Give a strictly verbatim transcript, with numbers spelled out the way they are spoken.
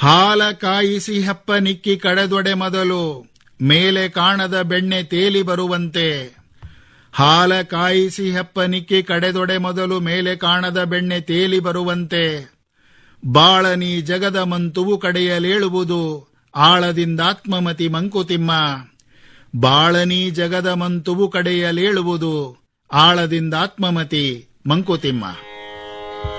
ಹಾಲ ಕಾಯಿಸಿ ಹೆಪ್ಪ ನಿಕ್ಕಿ ಕಡೆದೊಡೆ ಮೊದಲು ಮೇಲೆ ಕಾಣದ ಬೆಣ್ಣೆ ತೇಲಿ ಬರುವಂತೆ. ಹಾಲ ಕಾಯಿಸಿ ಹೆಪ್ಪ ನಿಕ್ಕಿ ಕಡೆದೊಡೆ ಮೊದಲು ಮೇಲೆ ಕಾಣದ ಬೆಣ್ಣೆ ತೇಲಿ ಬರುವಂತೆ. ಬಾಳನಿ ಜಗದ ಮಂತುವು ಕಡೆಯಲೇಳುವುದು ಆಳದಿಂದಾತ್ಮಮತಿ ಮಂಕುತಿಮ್ಮ. ಬಾಳನಿ ಜಗದ ಮಂತುವು ಕಡೆಯಲೇಳುವುದು ಆಳದಿಂದಾತ್ಮಮತಿ ಮಂಕುತಿಮ್ಮ.